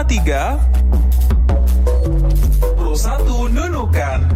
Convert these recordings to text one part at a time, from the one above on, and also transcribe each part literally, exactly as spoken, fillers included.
tiga Pro satu Nunukan.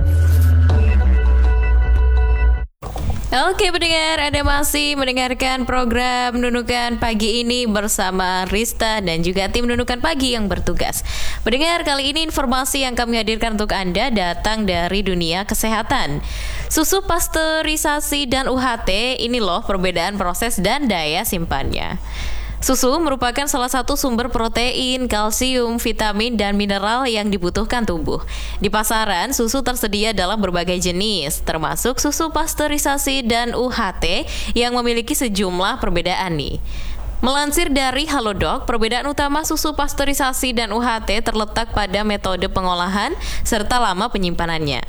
Oke pendengar, Anda masih mendengarkan program Nunukan Pagi ini bersama Rista dan juga tim Nunukan Pagi yang bertugas. Pendengar, kali ini informasi yang kami hadirkan untuk Anda datang dari dunia kesehatan. Susu pasteurisasi dan U H T, ini loh perbedaan proses dan daya simpannya. Susu merupakan salah satu sumber protein, kalsium, vitamin, dan mineral yang dibutuhkan tubuh. Di pasaran, susu tersedia dalam berbagai jenis, termasuk susu pasteurisasi dan U H T yang memiliki sejumlah perbedaan nih. Melansir dari Halodoc, perbedaan utama susu pasteurisasi dan U H T terletak pada metode pengolahan serta lama penyimpanannya.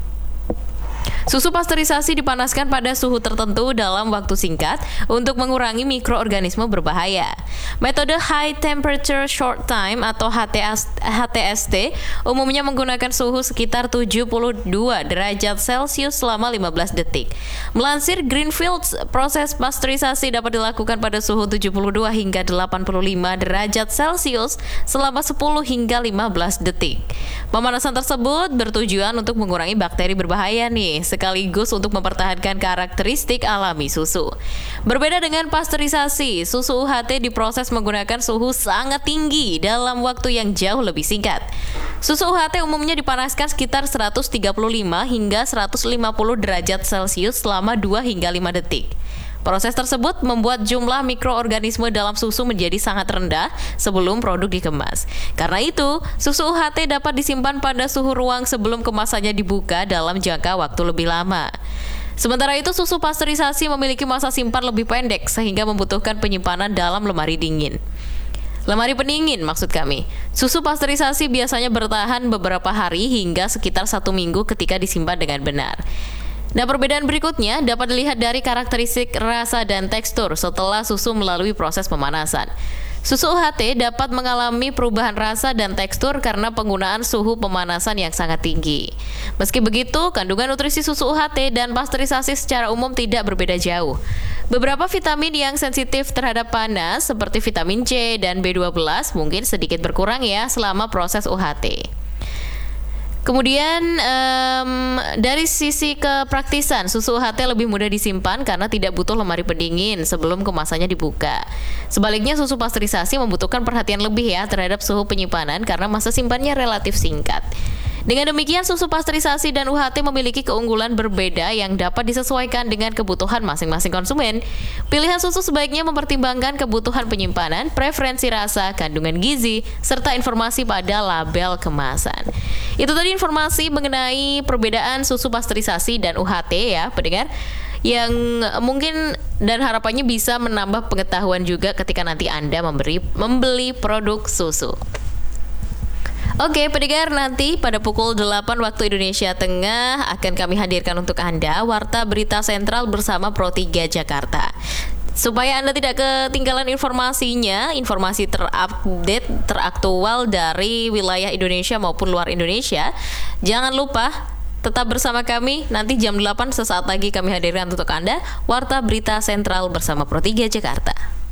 Susu pasteurisasi dipanaskan pada suhu tertentu dalam waktu singkat untuk mengurangi mikroorganisme berbahaya. Metode High Temperature Short Time atau H T S T umumnya menggunakan suhu sekitar tujuh puluh dua derajat Celcius selama lima belas detik. Melansir Greenfields, proses pasteurisasi dapat dilakukan pada suhu tujuh puluh dua hingga delapan puluh lima derajat Celcius selama sepuluh hingga lima belas detik. Pemanasan tersebut bertujuan untuk mengurangi bakteri berbahaya nih, sekaligus untuk mempertahankan karakteristik alami susu. Berbeda dengan pasteurisasi, susu U H T diproses menggunakan suhu sangat tinggi dalam waktu yang jauh lebih singkat. Susu U H T umumnya dipanaskan sekitar seratus tiga puluh lima hingga seratus lima puluh derajat Celcius selama dua hingga lima detik. Proses tersebut membuat jumlah mikroorganisme dalam susu menjadi sangat rendah sebelum produk dikemas. Karena itu, susu U H T dapat disimpan pada suhu ruang sebelum kemasannya dibuka dalam jangka waktu lebih lama. Sementara itu, susu pasteurisasi memiliki masa simpan lebih pendek sehingga membutuhkan penyimpanan dalam lemari dingin. Lemari pendingin maksud kami. Susu pasteurisasi biasanya bertahan beberapa hari hingga sekitar satu minggu ketika disimpan dengan benar. Nah, perbedaan berikutnya dapat dilihat dari karakteristik rasa dan tekstur setelah susu melalui proses pemanasan. Susu U H T dapat mengalami perubahan rasa dan tekstur karena penggunaan suhu pemanasan yang sangat tinggi. Meski begitu, kandungan nutrisi susu U H T dan pasteurisasi secara umum tidak berbeda jauh. Beberapa vitamin yang sensitif terhadap panas seperti vitamin C dan B dua belas mungkin sedikit berkurang ya selama proses U H T. Kemudian um, dari sisi kepraktisan, susu U H T lebih mudah disimpan karena tidak butuh lemari pendingin sebelum kemasannya dibuka. Sebaliknya, susu pasteurisasi membutuhkan perhatian lebih ya terhadap suhu penyimpanan karena masa simpannya relatif singkat. Dengan demikian, susu pasteurisasi dan U H T memiliki keunggulan berbeda yang dapat disesuaikan dengan kebutuhan masing-masing konsumen. Pilihan susu sebaiknya mempertimbangkan kebutuhan penyimpanan, preferensi rasa, kandungan gizi, serta informasi pada label kemasan. Itu tadi informasi mengenai perbedaan susu pasteurisasi dan U H T ya, pendengar, yang mungkin dan harapannya bisa menambah pengetahuan juga ketika nanti Anda memberi, membeli produk susu. Oke, pendengar, nanti pada pukul delapan waktu Indonesia Tengah akan kami hadirkan untuk Anda Warta Berita Sentral bersama Pro tiga Jakarta. Supaya Anda tidak ketinggalan informasinya, informasi terupdate, teraktual dari wilayah Indonesia maupun luar Indonesia, jangan lupa tetap bersama kami. Nanti jam delapan sesaat lagi kami hadirkan untuk Anda Warta Berita Sentral bersama Pro tiga Jakarta.